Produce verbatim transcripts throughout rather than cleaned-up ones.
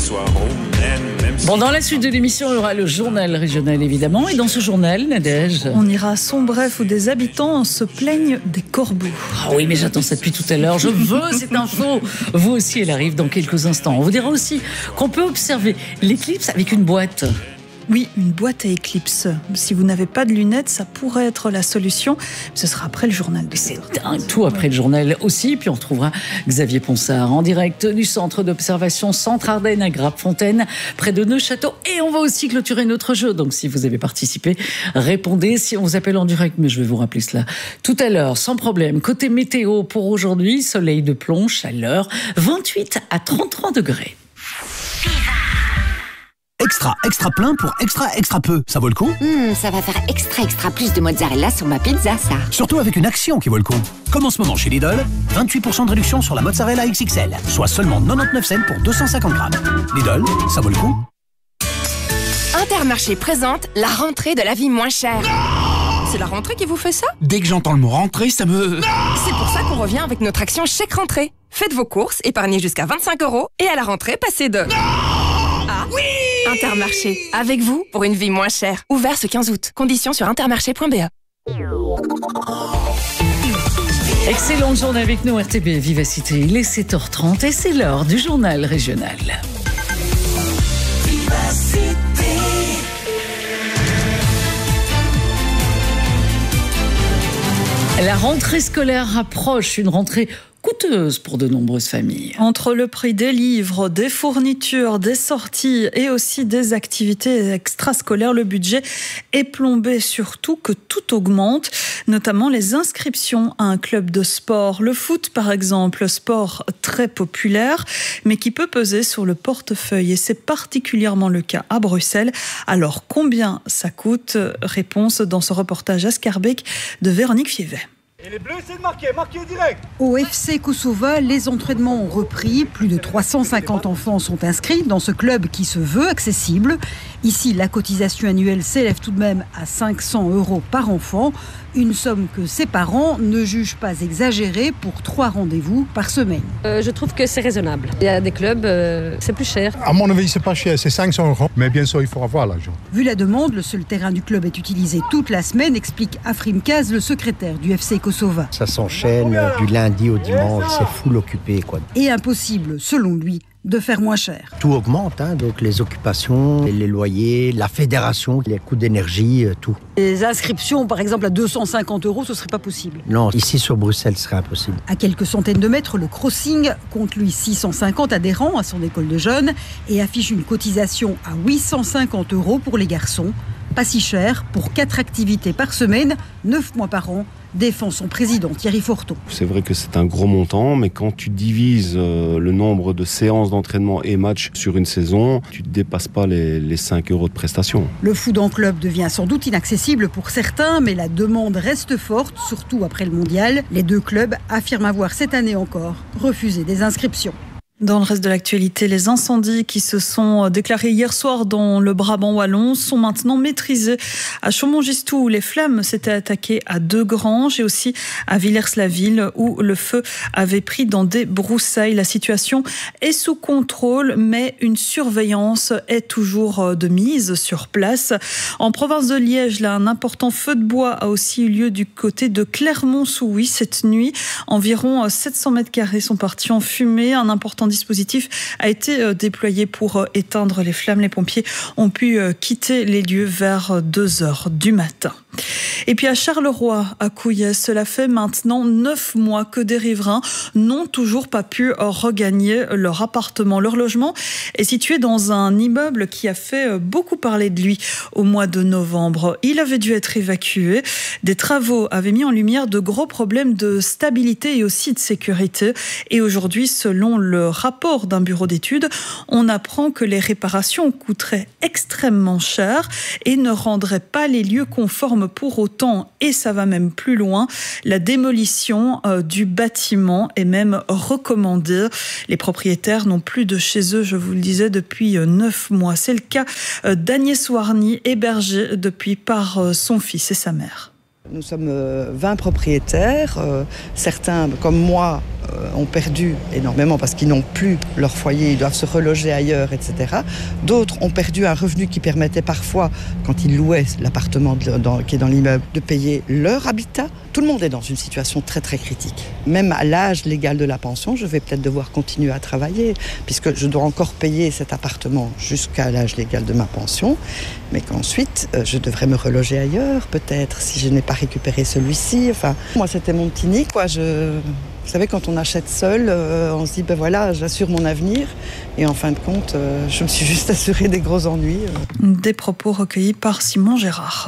soir on aime, même si... Bon, dans la suite de l'émission, il y aura le journal régional évidemment. Et dans ce journal, Nadège, on ira à Sombref où des habitants se plaignent des corbeaux. Ah oui, mais j'attends ça depuis tout à l'heure. Je veux cette info. Vous aussi, elle arrive dans quelques instants. On vous dira aussi qu'on peut observer l'éclipse avec une boîte. Oui, une boîte à éclipse. Si vous n'avez pas de lunettes, ça pourrait être la solution. Ce sera après le journal de C'est dingue, tout après le journal aussi. Puis on retrouvera Xavier Ponsard en direct du centre d'observation Centre Ardennes à Grappe-Fontaine, près de Neufchâteau. Et on va aussi clôturer notre jeu. Donc si vous avez participé, répondez si on vous appelle en direct. Mais je vais vous rappeler cela tout à l'heure, sans problème. Côté météo pour aujourd'hui, soleil de plomb, chaleur, vingt-huit à trente-trois degrés. Extra, extra plein pour extra, extra peu. Ça vaut le coup? Mmh, ça va faire extra, extra plus de mozzarella sur ma pizza, ça. Surtout avec une action qui vaut le coup. Comme en ce moment chez Lidl, vingt-huit pour cent de réduction sur la mozzarella X X L, soit seulement quatre-vingt-dix-neuf cents pour deux cent cinquante grammes. Lidl, ça vaut le coup. Intermarché présente la rentrée de la vie moins chère. C'est la rentrée qui vous fait ça? Dès que j'entends le mot rentrée, ça me... C'est pour ça qu'on revient avec notre action chèque rentrée. Faites vos courses, épargnez jusqu'à vingt-cinq euros et à la rentrée, passez de... Ah oui! Intermarché, avec vous pour une vie moins chère. Ouvert ce quinze août. Conditions sur intermarché point b e. Excellente journée avec nous R T B Vivacité. Il est sept heures trente et c'est l'heure du journal régional. Vivacité. La rentrée scolaire approche, une rentrée coûteuse pour de nombreuses familles. Entre le prix des livres, des fournitures, des sorties et aussi des activités extrascolaires, le budget est plombé, surtout que tout augmente, notamment les inscriptions à un club de sport. Le foot, par exemple, sport très populaire, mais qui peut peser sur le portefeuille. Et c'est particulièrement le cas à Bruxelles. Alors, combien ça coûte? Réponse dans ce reportage à Scarbeck de Véronique Fievet. Et les bleus, c'est de marquer, marquer direct. Au F C Kosova, les entraînements ont repris. Plus de trois cent cinquante enfants sont inscrits dans ce club qui se veut accessible. Ici, la cotisation annuelle s'élève tout de même à cinq cents euros par enfant. Une somme que ses parents ne jugent pas exagérée pour trois rendez-vous par semaine. Euh, je trouve que c'est raisonnable. Il y a des clubs, euh, c'est plus cher. À mon avis, c'est pas cher, c'est cinq cents euros. Mais bien sûr, il faut avoir l'argent. Vu la demande, le seul terrain du club est utilisé toute la semaine, explique Afrim Kaz, le secrétaire du F C Kosova. Ça s'enchaîne du lundi au dimanche, c'est full occupé, quoi. Et impossible, selon lui, de faire moins cher. Tout augmente, hein, donc les occupations, les loyers, la fédération, les coûts d'énergie, tout. Les inscriptions, par exemple, à deux cent cinquante euros, ce serait pas possible. Non, ici sur Bruxelles, ce serait impossible. À quelques centaines de mètres, le Crossing compte lui six cent cinquante adhérents à son école de jeunes et affiche une cotisation à huit cent cinquante euros pour les garçons. Pas si cher pour quatre activités par semaine, neuf mois par an, défend son président Thierry Forton. C'est vrai que c'est un gros montant, mais quand tu divises euh, le nombre de séances d'entraînement et matchs sur une saison, tu ne dépasses pas les, les cinq euros de prestation. Le foot en club devient sans doute inaccessible pour certains, mais la demande reste forte, surtout après le mondial. Les deux clubs affirment avoir cette année encore refusé des inscriptions. Dans le reste de l'actualité, les incendies qui se sont déclarés hier soir dans le Brabant wallon sont maintenant maîtrisés. À Chaumont-Gistoux, où les flammes s'étaient attaquées à deux granges, et aussi à Villers-la-Ville, où le feu avait pris dans des broussailles. La situation est sous contrôle, mais une surveillance est toujours de mise sur place. En province de Liège, là, un important feu de bois a aussi eu lieu du côté de Clermont-Souilly cette nuit. Environ sept cents mètres carrés sont partis en fumée. Un important dispositif a été déployé pour éteindre les flammes. Les pompiers ont pu quitter les lieux vers deux heures du matin. Et puis à Charleroi, à Couillet, cela fait maintenant neuf mois que des riverains n'ont toujours pas pu regagner leur appartement. Leur logement est situé dans un immeuble qui a fait beaucoup parler de lui au mois de novembre. Il avait dû être évacué. Des travaux avaient mis en lumière de gros problèmes de stabilité et aussi de sécurité. Et aujourd'hui, selon le rapport d'un bureau d'études, on apprend que les réparations coûteraient extrêmement cher et ne rendraient pas les lieux conformes pour autant, et ça va même plus loin. La démolition euh, du bâtiment est même recommandée. Les propriétaires n'ont plus de chez eux, je vous le disais, depuis euh, neuf mois. C'est le cas euh, d'Agnès Warny, hébergée depuis par euh, son fils et sa mère. Nous sommes vingt propriétaires, euh, certains comme moi euh, ont perdu énormément parce qu'ils n'ont plus leur foyer, ils doivent se reloger ailleurs, et cetera. D'autres ont perdu un revenu qui permettait parfois, quand ils louaient l'appartement de, dans, qui est dans l'immeuble, de payer leur habitat. Tout le monde est dans une situation très très critique. Même à l'âge légal de la pension, je vais peut-être devoir continuer à travailler puisque je dois encore payer cet appartement jusqu'à l'âge légal de ma pension, mais qu'ensuite euh, je devrais me reloger ailleurs peut-être si je n'ai pas récupéré celui-ci. Enfin, moi c'était mon petit nid, quoi. Je... Vous savez, quand on achète seul, euh, on se dit, ben voilà, j'assure mon avenir. Et en fin de compte, euh, je me suis juste assuré des gros ennuis. Des propos recueillis par Simon Gérard.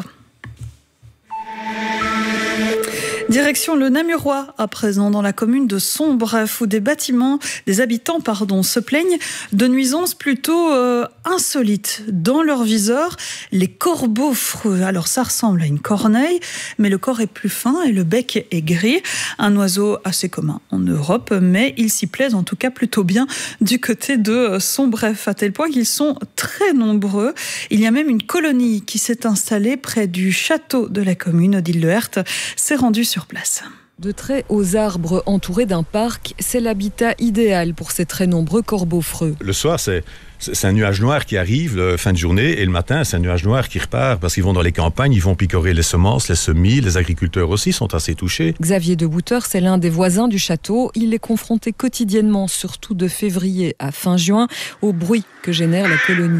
Direction le Namurois, à présent dans la commune de Sombref, où des bâtiments, des habitants pardon, se plaignent de nuisances plutôt euh, insolites. Dans leur viseur, les corbeaux freux. Alors ça ressemble à une corneille, mais le corps est plus fin et le bec est gris. Un oiseau assez commun en Europe, mais il s'y plaise en tout cas plutôt bien du côté de Sombref, à tel point qu'ils sont très nombreux. Il y a même une colonie qui s'est installée près du château de la commune. Odile Lehert s'est rendue sur place. De très hauts arbres entourés d'un parc, c'est l'habitat idéal pour ces très nombreux corbeaux freux. Le soir, c'est, c'est un nuage noir qui arrive la fin de journée et le matin, c'est un nuage noir qui repart parce qu'ils vont dans les campagnes, ils vont picorer les semences, les semis, les agriculteurs aussi sont assez touchés. Xavier de Bouter, c'est l'un des voisins du château. Il est confronté quotidiennement, surtout de février à fin juin, au bruit que génère la colonie.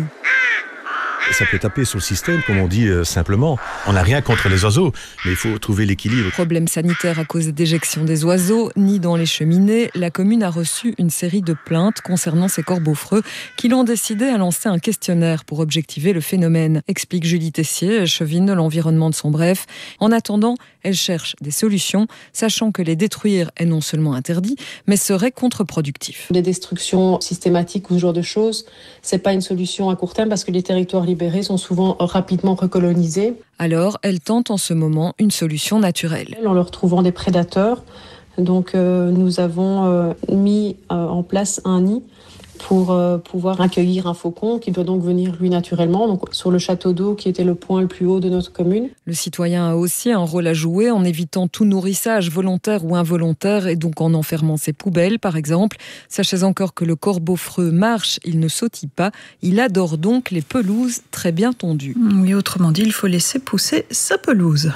Ça peut taper sur le système, comme on dit euh, simplement. On n'a rien contre les oiseaux, mais il faut trouver l'équilibre. Problème sanitaire à cause d'éjection des oiseaux, ni dans les cheminées. La commune a reçu une série de plaintes concernant ces corbeaux freux qui l'ont décidé à lancer un questionnaire pour objectiver le phénomène, explique Julie Tessier, chevine de l'environnement de Sombref. En attendant, elle cherche des solutions, sachant que les détruire est non seulement interdit, mais serait contre-productif. Les destructions systématiques ou ce genre de choses, c'est pas une solution à court terme parce que les territoires libérés sont souvent rapidement recolonisés. Alors, elle tente en ce moment une solution naturelle. En leur trouvant des prédateurs, donc euh, nous avons euh, mis euh, en place un nid pour euh, pouvoir accueillir un faucon qui doit donc venir lui naturellement, donc sur le château d'eau qui était le point le plus haut de notre commune. Le citoyen a aussi un rôle à jouer en évitant tout nourrissage volontaire ou involontaire et donc en enfermant ses poubelles par exemple. Sachez encore que le corbeau freux marche, il ne sautille pas, il adore donc les pelouses très bien tondues. Oui, autrement dit, il faut laisser pousser sa pelouse.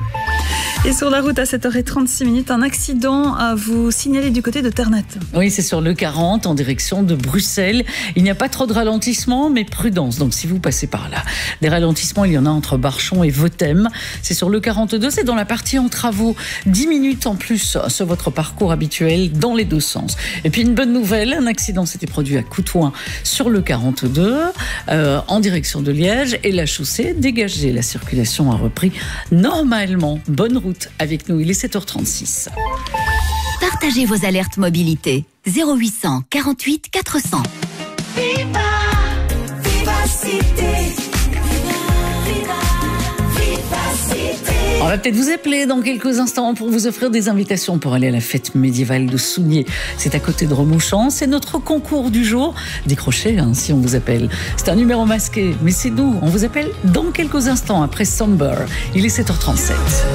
Et sur la route à sept heures trente-six minutes, un accident à vous signaler du côté de Ternat. Oui, c'est sur le quarante en direction de Bruxelles. Il n'y a pas trop de ralentissement, mais prudence. Donc si vous passez par là, des ralentissements, il y en a entre Barchon et Votem. C'est sur le quarante-deux, c'est dans la partie en travaux. dix minutes en plus sur votre parcours habituel dans les deux sens. Et puis une bonne nouvelle, un accident s'était produit à Coutouin sur le quarante-deux euh, en direction de Liège et la chaussée dégagée. La circulation a repris normalement. Bonne route avec nous, il est sept heures trente-six. Partagez vos alertes mobilité. zéro huit cent quarante-huit quatre cents. Viva, Vivacité. On va peut-être vous appeler dans quelques instants pour vous offrir des invitations pour aller à la fête médiévale de Sounier. C'est à côté de Remouchamps. C'est notre concours du jour. Décrochez hein, si on vous appelle. C'est un numéro masqué, mais c'est nous. On vous appelle dans quelques instants après Somber. Il est sept heures trente-sept.